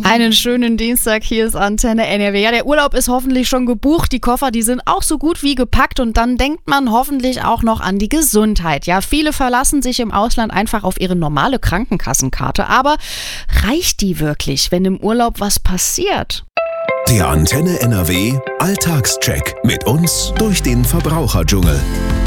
Einen schönen Dienstag, hier ist Antenne NRW. Ja, der Urlaub ist hoffentlich schon gebucht, die Koffer, die sind auch so gut wie gepackt und dann denkt man hoffentlich auch noch an die Gesundheit. Ja, viele verlassen sich im Ausland einfach auf ihre normale Krankenkassenkarte, aber reicht die wirklich, wenn im Urlaub was passiert? Der Antenne NRW Alltagscheck mit uns durch den Verbraucherdschungel.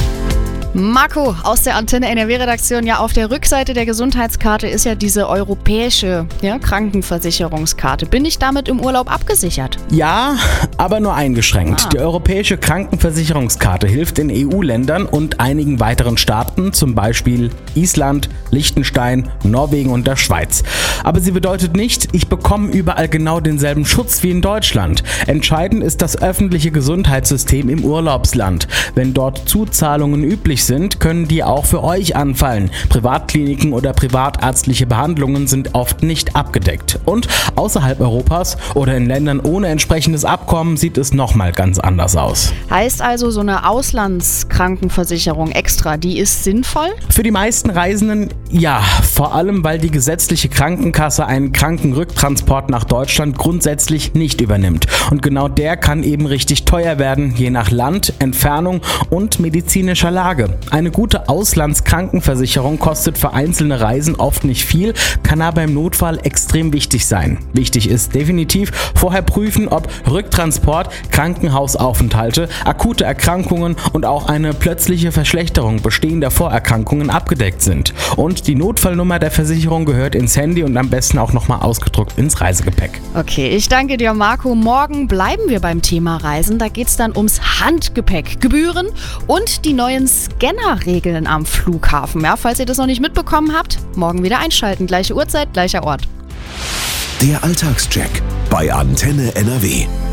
Marco aus der Antenne NRW-Redaktion. Ja, auf der Rückseite der Gesundheitskarte ist ja diese europäische Krankenversicherungskarte. Bin ich damit im Urlaub abgesichert? Ja, aber nur eingeschränkt. Die europäische Krankenversicherungskarte hilft in EU-Ländern und einigen weiteren Staaten, zum Beispiel Island, Liechtenstein, Norwegen und der Schweiz. Aber sie bedeutet nicht, ich bekomme überall genau denselben Schutz wie in Deutschland. Entscheidend ist das öffentliche Gesundheitssystem im Urlaubsland. Wenn dort Zuzahlungen üblich sind, können die auch für euch anfallen. Privatkliniken oder privatärztliche Behandlungen sind oft nicht abgedeckt. Und außerhalb Europas oder in Ländern ohne entsprechendes Abkommen sieht es nochmal ganz anders aus. Heißt also, so eine Auslandskrankenversicherung extra, die ist sinnvoll? Für die meisten Reisenden ja, vor allem weil die gesetzliche Krankenkasse einen Krankenrücktransport nach Deutschland grundsätzlich nicht übernimmt. Und genau der kann eben richtig teuer werden, je nach Land, Entfernung und medizinischer Lage. Eine gute Auslandskrankenversicherung kostet für einzelne Reisen oft nicht viel, kann aber im Notfall extrem wichtig sein. Wichtig ist definitiv vorher prüfen, ob Rücktransport, Krankenhausaufenthalte, akute Erkrankungen und auch eine plötzliche Verschlechterung bestehender Vorerkrankungen abgedeckt sind. Und die Notfallnummer der Versicherung gehört ins Handy und am besten auch nochmal ausgedruckt ins Reisegepäck. Okay, ich danke dir, Marco. Morgen bleiben wir beim Thema Reisen. Da geht es dann ums Handgepäck, Gebühren und die neuen Scannerregeln am Flughafen. Ja, falls ihr das noch nicht mitbekommen habt, morgen wieder einschalten. Gleiche Uhrzeit, gleicher Ort. Der Alltagscheck bei Antenne NRW.